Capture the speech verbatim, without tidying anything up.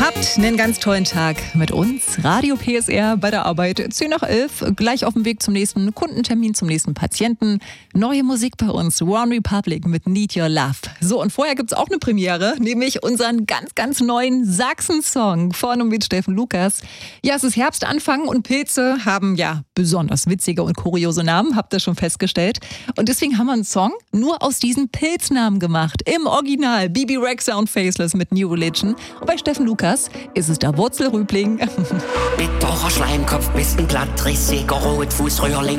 Habt einen ganz tollen Tag mit uns. Radio P S R bei der Arbeit. zehn nach elf, gleich auf dem Weg zum nächsten Kundentermin, zum nächsten Patienten. Neue Musik bei uns. One Republic mit Need Your Love. So, und vorher gibt's auch eine Premiere, nämlich unseren ganz, ganz neuen Sachsen-Song von und mit Steffen Lukas. Ja, es ist Herbstanfang und Pilze haben ja besonders witzige und kuriose Namen, habt ihr schon festgestellt. Und deswegen haben wir einen Song nur aus diesen Pilznamen gemacht. Im Original Bibi Rexha und Faceless mit New Religion. Und bei Steffen Lukas ist es der Wurzelrübling. Bitterer Schleimkopf, bist ein Blattrissiger Rotfußröhrling.